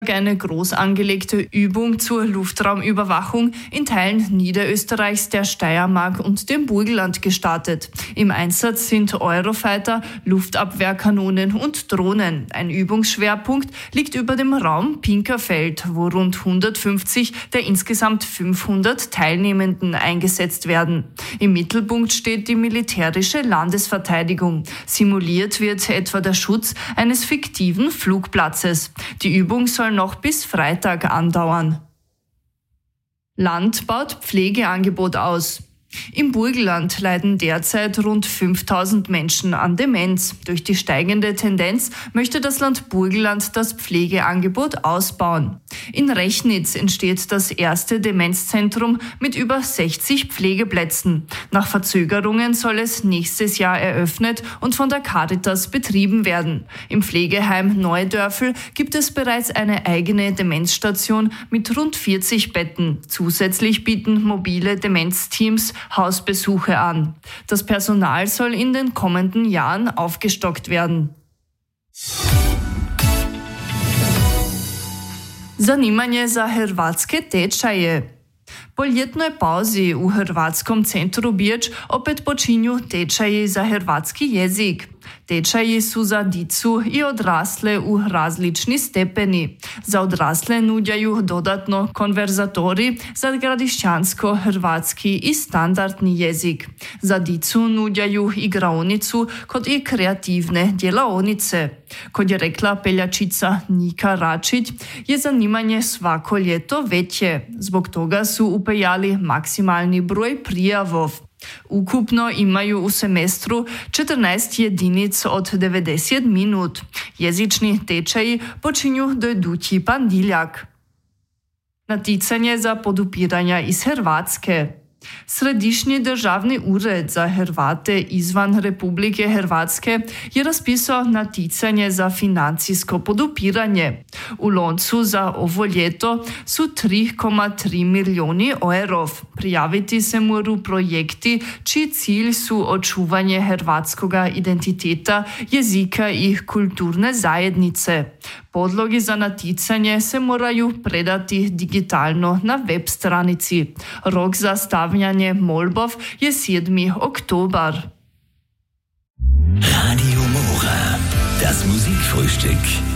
eine groß angelegte Übung zur Luftraumüberwachung in Teilen Niederösterreichs, der Steiermark und dem Burgenland gestartet. Im Einsatz sind Eurofighter, Luftabwehrkanonen und Drohnen. Ein Übungsschwerpunkt liegt über dem Raum Pinkerfeld, wo rund 150 der insgesamt 500 Teilnehmenden eingesetzt werden. Im Mittelpunkt steht die militärische Landesverteidigung. Simuliert wird etwa der Schutz eines fiktiven Flugplatzes. Die Übung soll noch bis Freitag andauern. Land baut Pflegeangebot aus. Im Burgenland leiden derzeit rund 5000 Menschen an Demenz. Durch die steigende Tendenz möchte das Land Burgenland das Pflegeangebot ausbauen. In Rechnitz entsteht das erste Demenzzentrum mit über 60 Pflegeplätzen. Nach Verzögerungen soll es nächstes Jahr eröffnet und von der Caritas betrieben werden. Im Pflegeheim Neudörfel gibt es bereits eine eigene Demenzstation mit rund 40 Betten. Zusätzlich bieten mobile Demenzteams Hausbesuche an. Das Personal soll in den kommenden Jahren aufgestockt werden. Zanimanje za hrvatske tečaje. Po ljetnoj pauzi u Hrvatskom centru Biječ opet počinju tečaji za hrvatski jezik. Tečaji su za dicu i odrasle u različni stepeni. Za odrasle nudjaju dodatno konverzatori za gradišćansko-hrvatski i standardni jezik. Za dicu nudjaju igraonicu kod i kreativne djelaonice. Kod je rekla peljačica Nika Račić, je zanimanje svako ljeto veće. Zbog toga su upejali maksimalni broj prijavov. Ukupno imaju u semestru 14 jedinic od 90 minut. Jezični tečaji počinju do idući pandiljak. Naticanje za podupiranja iz Hrvatske. Središnji državni ured za Hrvate izvan Republike Hrvatske je raspisao naticanje za financijsko podupiranje. U loncu za ovo ljeto su 3,3 milijuni eurov. Prijaviti se moru projekti čiji cilj su očuvanje hrvatskoga identiteta, jezika i kulturne zajednice. Podlogi za naticanje se moraju predati digitalno na web stranici. Rok za stavljanje molbov je 7. oktober. Radio Mora, das Musikfrühstück.